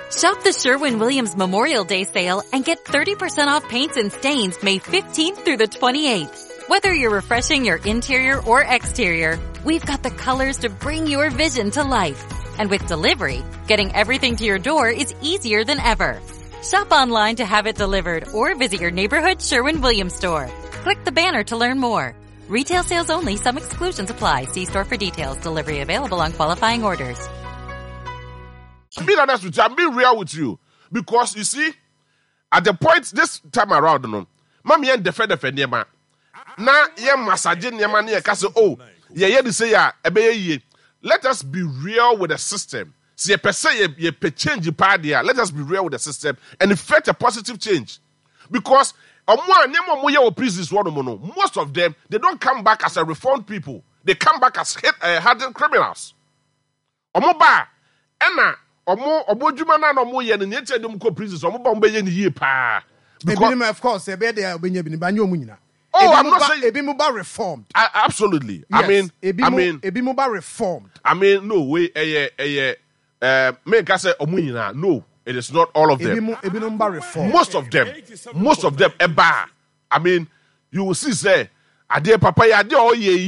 Shop the Sherwin-Williams Memorial Day sale and get 30% off paints and stains May 15th through the 28th. Whether you're refreshing your interior or exterior, we've got the colors to bring your vision to life. And with delivery, getting everything to your door is easier than ever. Shop online to have it delivered or visit your neighborhood Sherwin-Williams store. Click the banner to learn more. Retail sales only. Some exclusions apply. See store for details. Delivery available on qualifying orders. Being honest with you, I'm being real with you. Because you see, at the point this time around, no, Mami yen defend yema. Na yen massaging yema ni yeka say, oh, ye say ya, ebe ye. Let us be real with the system. See, per se ye change the party. Let us be real with the system and effect a positive change. Because most of them, they don't come back as a reformed people. They come back as hardened criminals. Omoba, ena, obojuma na no ye ne che dem ko prisons. Omoba mbe ni ye pa. Of course, ebe dey obenye bi banyo mu nyina. Oh, I'm not saying ebi muba reformed. Absolutely. Yes. Ebi muba reformed. I mean, no way. Me ka say omu nyina. No. It is not all of them. Most of them, eba. I mean, you will see, say, ade papa ya ade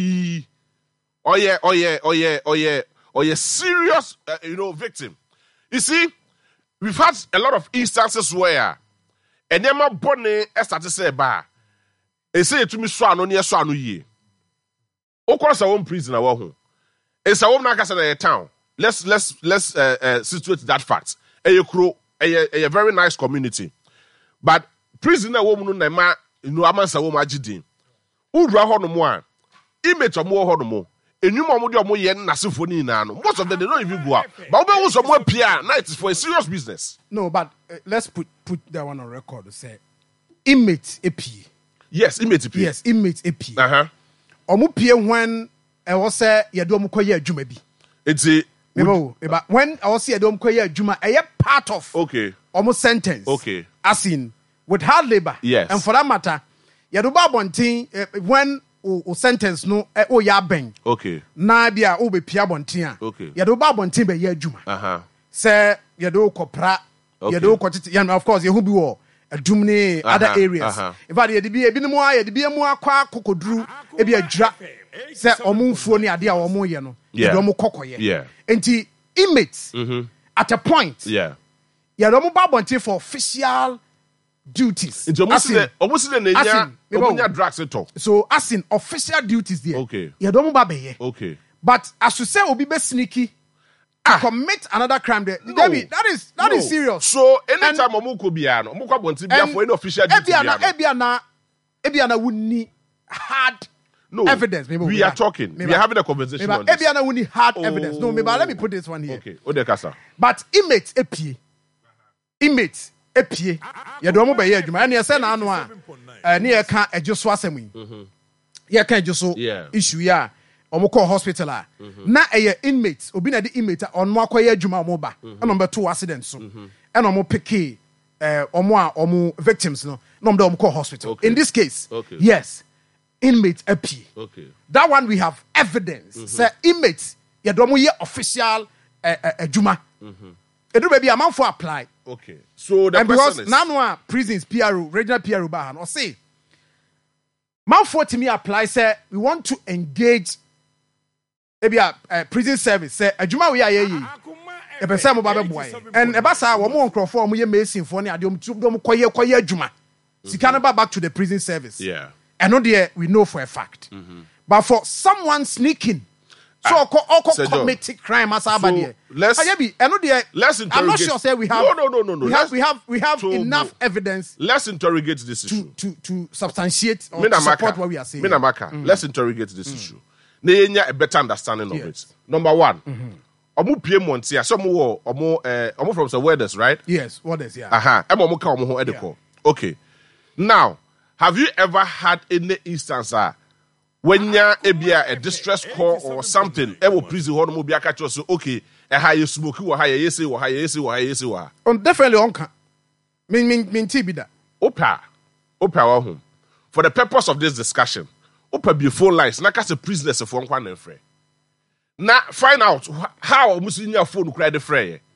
oye, serious, victim. You see, we've had a lot of instances where, and then my bonne started to say, ba, e say to me swano near swano ye. O course, I won't prison our home. It's a home na kasa town. Let's situate that fact. A very nice community. But prisoner woman no ma amansa wo magidin. Udra ho no mo a image omo ho no mo. Enwuma omo de omo ye nasefo ni na no. Most of them they don't even go out. But we want some more pia. Now it is for a serious business. No, but let's put that one on record to say inmate AP. Yes, inmate AP. Yes, inmate AP. Omo pie when e wo say ye do omo koye adwuma bi. It's a when I was here, Juma, a part of almost sentence. Okay. As in with hard labor. Yes. And for that matter, you do one thing when o sentence no ya bang. Okay. Na bia o be pia bontin. Okay. You do one thing be ye Juma. Say you do kopra. Okay. You do kwatiti. Of course, you who be war. Dumne other areas. In fact, you be no more. You be more kwa kokodru. E be a dra. Say omunfuo ni ade a omo ye no. Yeah. Yeah. Enti inmates at a point. Yeah. You don't move for official duties. It's almost the drugs at all. So as in official duties there. Okay. You don't move. Okay. But as you say, obi be sneaky. Commit another crime there. No. Debbie, that is serious. So anytime omuko biano, omuko bonti bia for any official duty. Ebiana would need hard evidence. Maybe we are talking. We are having a conversation on this. Ebiana would need hard evidence. No, maybe let me put this one here. Okay. Odekasa. But inmates AP. You don't move here. And you say na anwa. Near can just wasemi. You can just issue ya. Omoko hospital na inmates obi na the inmate on mo akoye adwuma mo ba and number 2 accidents so and omo pick omo victims no number omo hospital in this case yes inmate AP that one we have evidence say inmates ye do mo ye official adwuma edu baby amanfo apply so the and person because now prisons PRO regional PRO ba no say manfo to me apply say we want to engage maybe a prison service say adwuma we aye e be say mo ba be boy and e ba sa wo mo nkrofo mo ye mason fo ne ade mo koye adwuma sika no back to the prison service and no there we know for a fact but for someone sneaking so commit crime as abade let's I'm not sure say we have no we have enough evidence. Let's interrogate this issue to substantiate or to support what we are saying. Let's interrogate this issue. Na a better understanding of it. Number 1, omo pie montia so omo from the weathers, right? Yes, weathers, yeah. Omo ka omo ho edeko. Okay. Now, have you ever had any instance when you a distress call or something, ever prison ho no bi aka cho so okay, ha you smoke wo ha ye say wo ha ye say wo. On definitely on can. Mean be that. Opa wa home. For the purpose of this discussion, open before lines, na kase prisoners for one and free. Now find out how musinya phone cry the free.